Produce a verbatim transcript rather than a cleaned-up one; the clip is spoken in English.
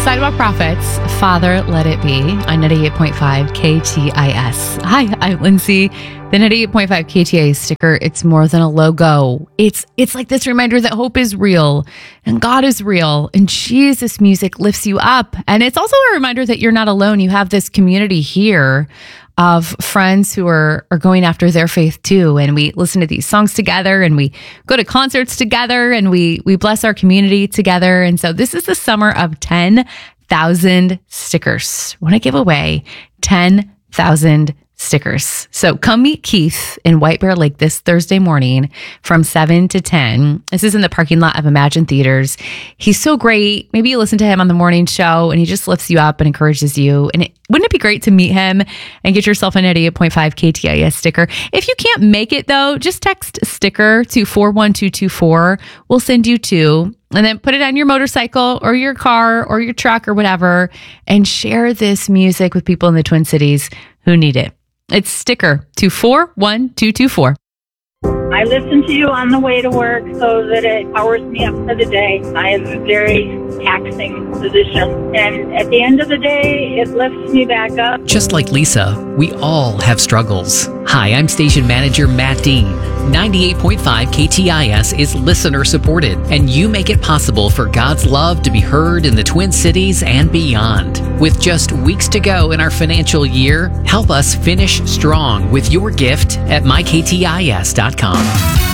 Sidewalk Prophets, Father, Let It Be on ninety-eight point five K T I S. Hi, I'm Lindsay. The ninety-eight point five K T I S sticker, it's more than a logo. It's it's like this reminder that hope is real and God is real and Jesus music lifts you up. And it's also a reminder that you're not alone. You have this community here of friends who are, are going after their faith too. And we listen to these songs together and we go to concerts together and we we bless our community together. And so this is the summer of ten thousand stickers. I want to give away ten thousand stickers. So come meet Keith in White Bear Lake this Thursday morning from seven to ten. This is in the parking lot of Imagine Theaters. He's so great. Maybe you listen to him on the morning show and he just lifts you up and encourages you. And it, wouldn't it be great to meet him and get yourself a ninety-eight point five K T I S sticker? If you can't make it though, just text sticker to four one two two four. We'll send you two. And then put it on your motorcycle or your car or your truck or whatever and share this music with people in the Twin Cities who need it. It's sticker to four one two two four. I listen to you on the way to work so that it powers me up for the day. I have a very taxing position. And at the end of the day, it lifts me back up. Just like Lisa, we all have struggles. Hi, I'm station manager Matt Dean. ninety-eight point five K T I S is listener supported, and you make it possible for God's love to be heard in the Twin Cities and beyond. With just weeks to go in our financial year, help us finish strong with your gift at my K T I S dot com.